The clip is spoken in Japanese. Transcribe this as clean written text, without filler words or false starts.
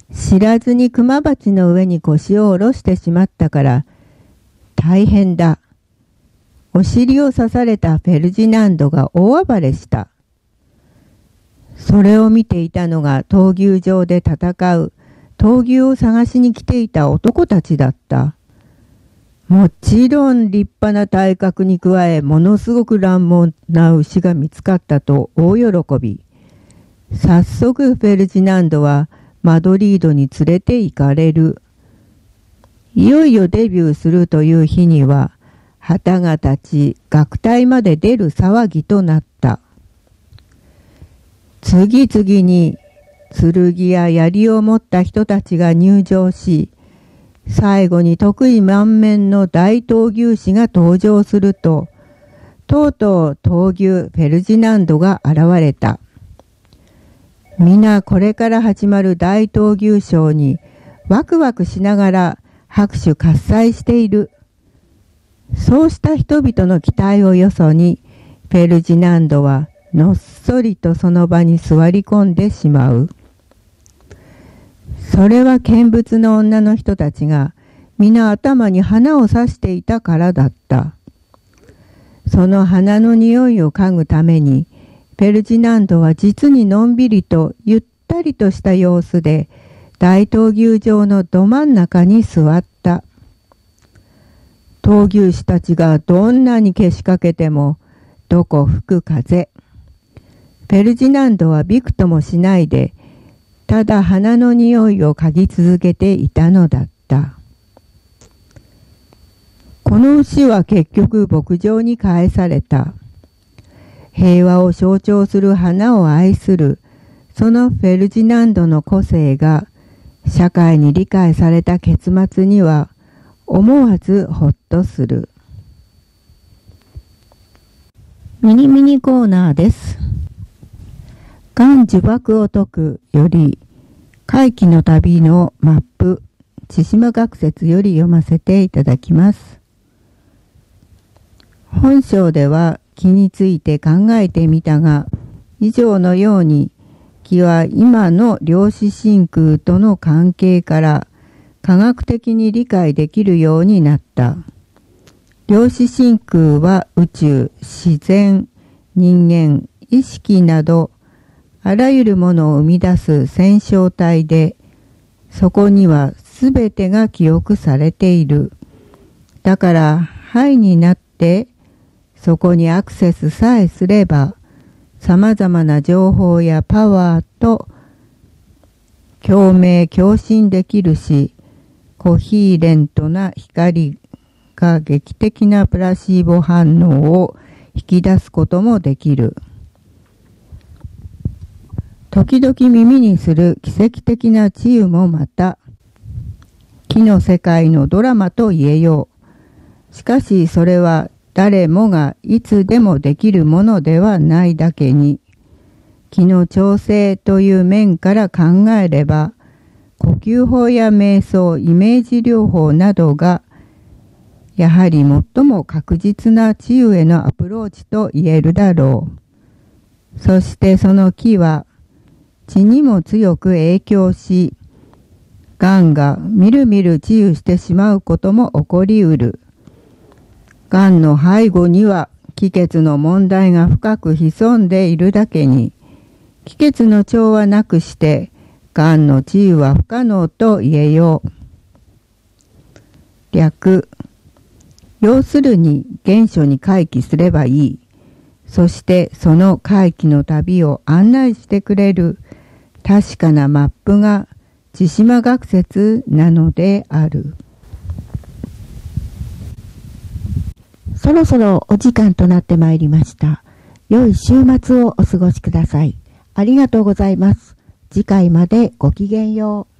知らずに熊鉢の上に腰を下ろしてしまったから大変だ。お尻を刺されたフェルジナンドが大暴れした。それを見ていたのが闘牛場で戦う闘牛を探しに来ていた男たちだった。もちろん立派な体格に加えものすごく乱暴な牛が見つかったと大喜び。早速フェルジナンドはマドリードに連れて行かれる。いよいよデビューするという日には旗が立ち楽隊まで出る騒ぎとなった。次々に剣や槍を持った人たちが入場し、最後に得意満面の大闘牛士が登場すると、とうとう闘牛フェルジナンドが現れた。皆これから始まる大闘牛ショーにワクワクしながら拍手喝采している。そうした人々の期待をよそに、フェルジナンドはのっそりとその場に座り込んでしまう。それは見物の女の人たちが皆頭に花を刺していたからだった。その花の匂いを嗅ぐために、フェルジナンドは実にのんびりとゆったりとした様子で大闘牛場のど真ん中に座った。闘牛士たちがどんなにけしかけてもどこ吹く風。フェルジナンドはびくともしないで、ただ花の匂いを嗅ぎ続けていたのだった。この牛は結局牧場に返された。平和を象徴する花を愛するそのフェルジナンドの個性が社会に理解された結末には思わずほっとする。ミニミニコーナーです。がん呪縛を解くより回帰の旅のマップ千島学説より読ませていただきます。本章では気について考えてみたが、以上のように気は今の量子真空との関係から科学的に理解できるようになった。量子真空は宇宙、自然、人間、意識などあらゆるものを生み出す線象体で、そこにはすべてが記憶されている。だから範になってそこにアクセスさえすれば、さまざまな情報やパワーと共鳴共振できるし、コヒーレントな光が劇的なプラシーボ反応を引き出すこともできる。時々耳にする奇跡的な治癒もまた、木の世界のドラマと言えよう。しかしそれは誰もがいつでもできるものではないだけに、気の調整という面から考えれば、呼吸法や瞑想、イメージ療法などが、やはり最も確実な治癒へのアプローチと言えるだろう。そしてその気は、血にも強く影響し、がんがみるみる治癒してしまうことも起こりうる。がんの背後には気血の問題が深く潜んでいるだけに、気血の調和なくして、がんの治癒は不可能と言えよう。略。要するに原初に回帰すればいい。そしてその回帰の旅を案内してくれる確かなマップが千島学説なのである。そろそろお時間となってまいりました。良い週末をお過ごしください。ありがとうございます。次回までごきげんよう。